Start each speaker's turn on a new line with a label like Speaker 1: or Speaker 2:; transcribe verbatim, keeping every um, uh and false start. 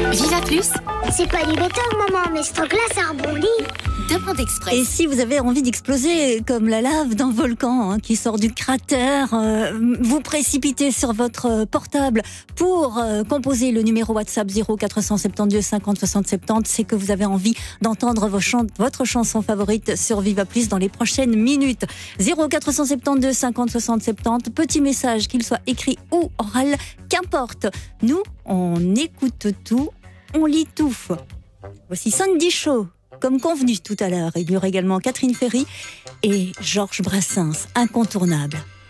Speaker 1: Viva Plus,
Speaker 2: C'est pas du béton, maman, mais ce truc-là, ça rebondit.
Speaker 1: demande express.
Speaker 3: Et si vous avez envie d'exploser comme la lave d'un volcan hein, qui sort du cratère, euh, vous précipitez sur votre portable pour euh, composer le numéro WhatsApp zéro quatre cent soixante-douze cinquante soixante soixante-dix, c'est que vous avez envie d'entendre vos chan- votre chanson favorite sur Viva Plus dans les prochaines minutes. zéro quatre cent soixante-douze cinquante soixante soixante-dix, petit message, qu'il soit écrit ou oral, qu'importe. Nous, on écoute tout, on lit tout. Voici Sandy Shaw. Comme convenu tout à l'heure, il y aura également Catherine Ferry et Georges Brassens, incontournable.